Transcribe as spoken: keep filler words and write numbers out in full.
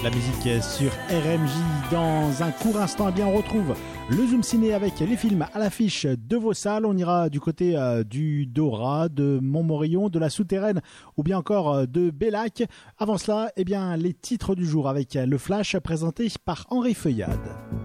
La musique sur R M J. Dans un court instant, eh bien, on retrouve le Zoom Ciné avec les films à l'affiche de vos salles. On ira du côté euh, du Dora, de Montmorillon, de la Souterraine ou bien encore euh, de Bellac. Avant cela, eh bien, les titres du jour avec le Flash présenté par Henri Feuillade.